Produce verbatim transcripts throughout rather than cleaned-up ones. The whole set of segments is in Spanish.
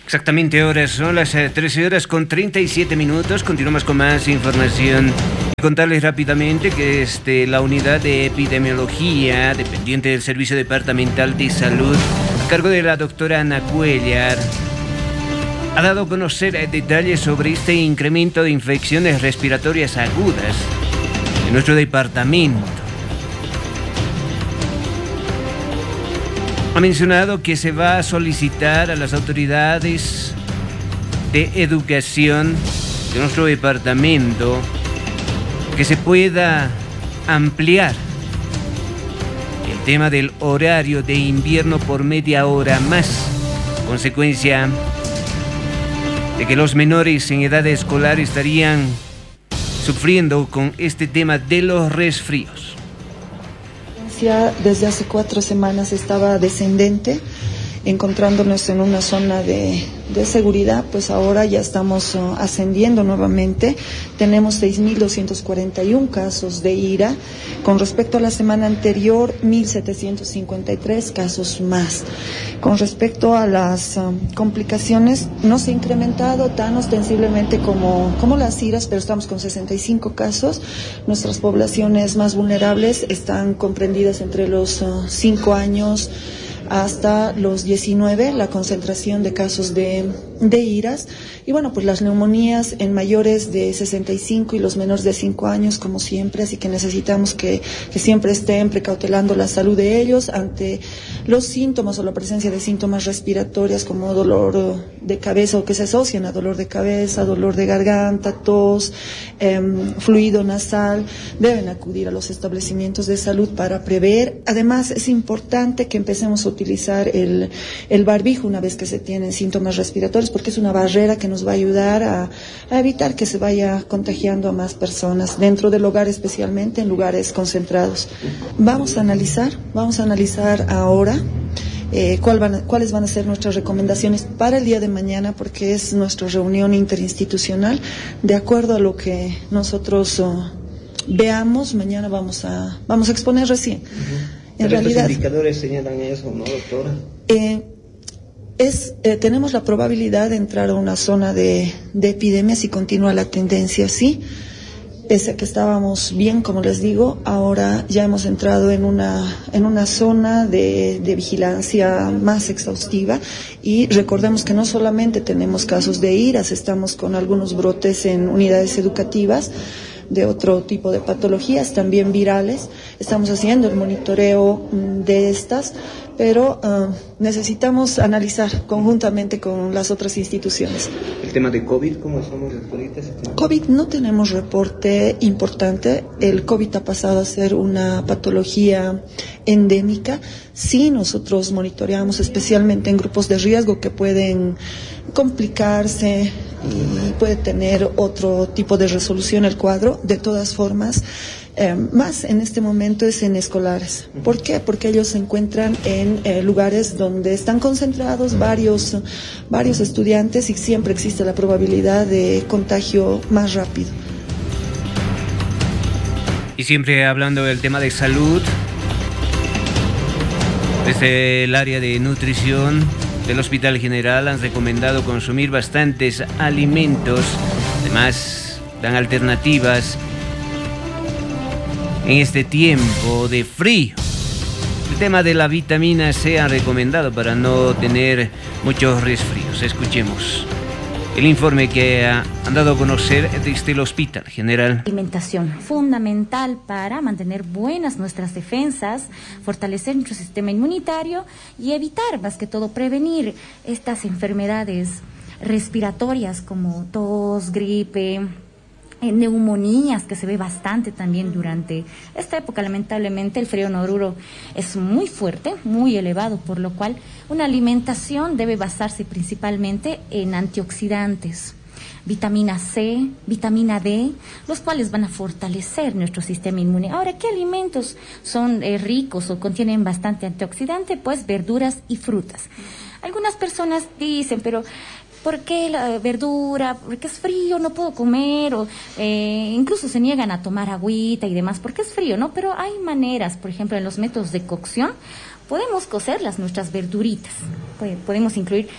Exactamente, ahora son las eh, trece horas con treinta y siete minutos. Continuamos con más información. Contarles rápidamente que este, la unidad de epidemiología, dependiente del Servicio Departamental de Salud, a cargo de la doctora Ana Cuellar, ha dado a conocer eh, detalles sobre este incremento de infecciones respiratorias agudas en nuestro departamento. Ha mencionado que se va a solicitar a las autoridades de educación de nuestro departamento que se pueda ampliar el tema del horario de invierno por media hora más, consecuencia de que los menores en edad escolar estarían sufriendo con este tema de los resfríos. Desde hace cuatro semanas estaba descendente, encontrándonos en una zona de, de seguridad, pues ahora ya estamos uh, ascendiendo nuevamente. Tenemos seis mil doscientos cuarenta y uno casos de ira, con respecto a la semana anterior, mil setecientos cincuenta y tres casos más. Con respecto a las um, complicaciones, no se ha incrementado tan ostensiblemente como, como las iras, pero estamos con sesenta y cinco casos. Nuestras poblaciones más vulnerables están comprendidas entre los uh, cinco años hasta los diecinueve, la concentración de casos de, de iras, y bueno, pues las neumonías en mayores de sesenta y cinco y los menores de cinco años, como siempre, así que necesitamos que, que siempre estén precautelando la salud de ellos ante los síntomas o la presencia de síntomas respiratorios como dolor de cabeza o que se asocian a dolor de cabeza, dolor de garganta, tos, eh, fluido nasal. Deben acudir a los establecimientos de salud para prever. Además, es importante que empecemos a utilizar el, el barbijo una vez que se tienen síntomas respiratorios, porque es una barrera que nos va a ayudar a, a evitar que se vaya contagiando a más personas dentro del hogar, especialmente en lugares concentrados. Vamos a analizar, vamos a analizar ahora Eh, cuál van a, cuáles van a ser nuestras recomendaciones para el día de mañana, porque es nuestra reunión interinstitucional. De acuerdo a lo que nosotros oh, veamos, mañana vamos a vamos a exponer recién. Uh-huh. En realidad, ¿estos indicadores señalan eso, no, doctora? Eh, es, eh, tenemos la probabilidad de entrar a una zona de, de epidemia si continúa la tendencia así. Pese a que estábamos bien, como les digo, ahora ya hemos entrado en una en una zona de, de vigilancia más exhaustiva, y recordemos que no solamente tenemos casos de iras, estamos con algunos brotes en unidades educativas de otro tipo de patologías, también virales. Estamos haciendo el monitoreo de estas, pero uh, necesitamos analizar conjuntamente con las otras instituciones. ¿El tema de COVID, cómo estamos ahorita? COVID no tenemos reporte importante. El COVID ha pasado a ser una patología endémica. Sí, nosotros monitoreamos especialmente en grupos de riesgo que pueden complicarse y puede tener otro tipo de resolución el cuadro. De todas formas, Eh, más en este momento es en escolares. ¿Por qué? Porque ellos se encuentran en eh, lugares donde están concentrados varios, varios estudiantes y siempre existe la probabilidad de contagio más rápido. Y siempre hablando del tema de salud, desde el área de nutrición del Hospital General han recomendado consumir bastantes alimentos, además dan alternativas en este tiempo de frío. El tema de la vitamina C ha recomendado para no tener muchos resfríos. Escuchemos el informe que han dado a conocer desde el Hospital General. Alimentación fundamental para mantener buenas nuestras defensas, fortalecer nuestro sistema inmunitario y evitar, más que todo, prevenir estas enfermedades respiratorias como tos, gripe, neumonías, que se ve bastante también durante esta época. Lamentablemente el frío noruro es muy fuerte, muy elevado, por lo cual una alimentación debe basarse principalmente en antioxidantes, vitamina C, vitamina D, los cuales van a fortalecer nuestro sistema inmune. Ahora, ¿qué alimentos son eh, ricos o contienen bastante antioxidante? Pues verduras y frutas. Algunas personas dicen, pero ¿por qué la verdura? Porque es frío, no puedo comer, o eh, incluso se niegan a tomar agüita y demás, porque es frío, ¿no? Pero hay maneras, por ejemplo, en los métodos de cocción, podemos cocerlas, nuestras verduritas. Podemos incluir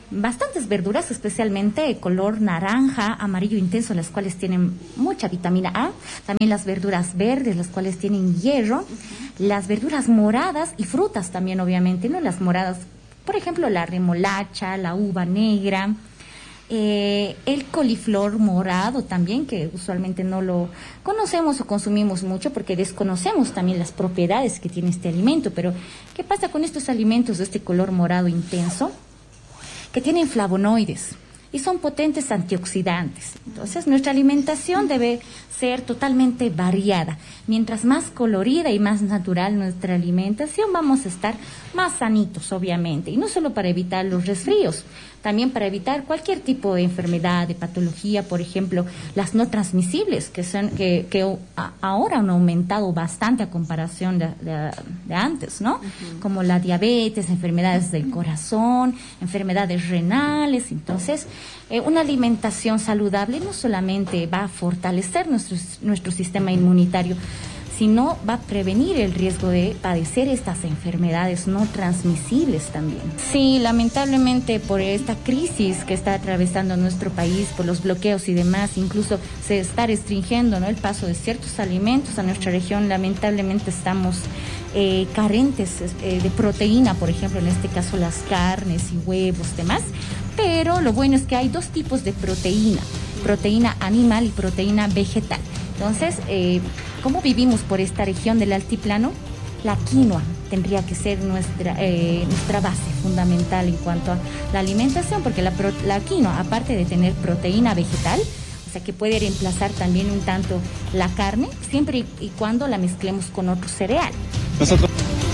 bastantes verduras, especialmente de color naranja, amarillo intenso, las cuales tienen mucha vitamina A. También las verduras verdes, las cuales tienen hierro. Las verduras moradas y frutas también, obviamente, ¿no? Las moradas, por ejemplo, la remolacha, la uva negra. Eh, el coliflor morado también, que usualmente no lo conocemos o consumimos mucho porque desconocemos también las propiedades que tiene este alimento. Pero, ¿qué pasa con estos alimentos de este color morado intenso? Que tienen flavonoides y son potentes antioxidantes. Entonces, nuestra alimentación debe ser totalmente variada. Mientras más colorida y más natural nuestra alimentación, vamos a estar más sanitos, obviamente. Y no solo para evitar los resfríos, también para evitar cualquier tipo de enfermedad, de patología, por ejemplo, las no transmisibles, que son que, que a, ahora han aumentado bastante a comparación de, de, de antes, ¿no? Uh-huh. Como la diabetes, enfermedades del corazón, enfermedades renales. Entonces, eh, una alimentación saludable no solamente va a fortalecer nuestro, nuestro sistema inmunitario, sino va a prevenir el riesgo de padecer estas enfermedades no transmisibles también. Sí, lamentablemente por esta crisis que está atravesando nuestro país, por los bloqueos y demás, incluso se está restringiendo, ¿no?, el paso de ciertos alimentos a nuestra región. Lamentablemente estamos eh, carentes eh, de proteína, por ejemplo, en este caso las carnes y huevos, demás. Pero lo bueno es que hay dos tipos de proteína, proteína animal y proteína vegetal. Entonces, eh, ¿cómo vivimos por esta región del altiplano? La quinoa tendría que ser nuestra eh, nuestra base fundamental en cuanto a la alimentación, porque la, pro, la quinoa, aparte de tener proteína vegetal, o sea que puede reemplazar también un tanto la carne, siempre y, y cuando la mezclemos con otro cereal. Nosotros...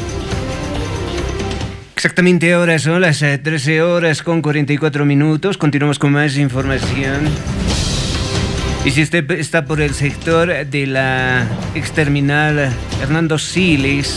Exactamente ahora son las eh, trece horas con cuarenta y cuatro minutos. Continuamos con más información. Y si usted está por el sector de la exterminal Hernando Siles,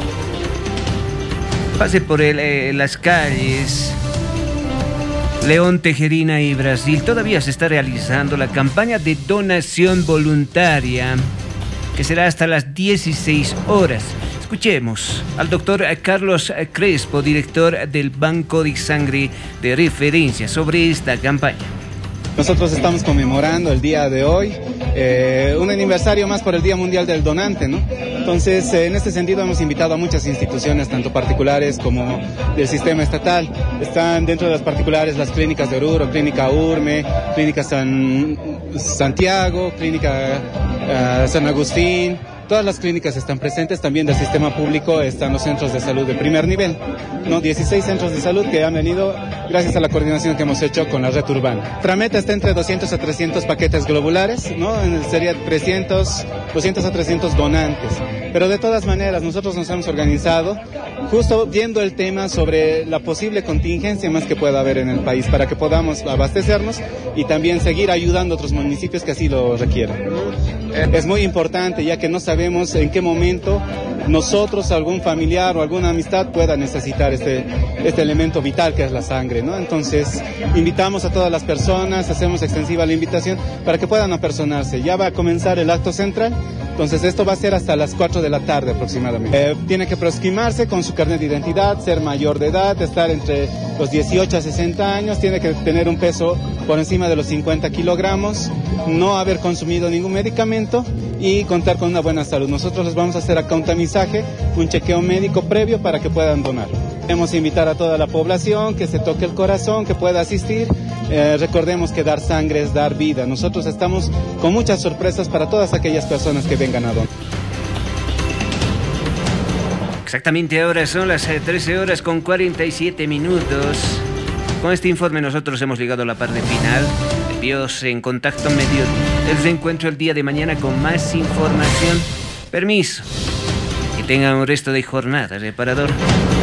pase por el, eh, las calles León, Tejerina y Brasil. Todavía se está realizando la campaña de donación voluntaria, que será hasta las dieciséis horas. Escuchemos al doctor Carlos Crespo, director del Banco de Sangre de Referencia, sobre esta campaña. Nosotros estamos conmemorando el día de hoy, eh, un aniversario más por el Día Mundial del Donante, ¿no? Entonces, eh, en este sentido hemos invitado a muchas instituciones, tanto particulares como del sistema estatal. Están dentro de las particulares las clínicas de Oruro, Clínica Urme, Clínica San Santiago, Clínica uh, San Agustín. Todas las clínicas están presentes, también del sistema público están los centros de salud de primer nivel, ¿no? dieciséis centros de salud que han venido gracias a la coordinación que hemos hecho con la red urbana. Trameta está entre doscientos a trescientos paquetes globulares, ¿no? Sería trescientos, doscientos a trescientos donantes. Pero de todas maneras, nosotros nos hemos organizado justo viendo el tema sobre la posible contingencia más que pueda haber en el país para que podamos abastecernos y también seguir ayudando a otros municipios que así lo requieran. Es muy importante, ya que no sabemos en qué momento nosotros, algún familiar o alguna amistad pueda necesitar este, este elemento vital que es la sangre, ¿no? Entonces, invitamos a todas las personas, hacemos extensiva la invitación para que puedan apersonarse. Ya va a comenzar el acto central, entonces esto va a ser hasta las cuatro de la tarde aproximadamente. Eh, tiene que proscrimarse con su carnet de identidad, ser mayor de edad, estar entre los dieciocho a sesenta años, tiene que tener un peso por encima de los cincuenta kilogramos, no haber consumido ningún medicamento y contar con una buena salud. Nosotros les vamos a hacer acá un tamizaje, un chequeo médico previo para que puedan donar. Queremos invitar a toda la población que se toque el corazón, que pueda asistir. Eh, recordemos que dar sangre es dar vida. Nosotros estamos con muchas sorpresas para todas aquellas personas que vengan a donar. Exactamente ahora son las trece horas con cuarenta y siete minutos. Con este informe nosotros hemos llegado a la parte final. Dios en contacto medio. Les encuentro el día de mañana con más información. Permiso. Que tengan un resto de jornada reparador.